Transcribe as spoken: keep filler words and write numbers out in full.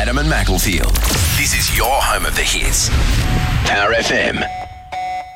Adam and Macclesfield. This is your home of the hits. Power F M.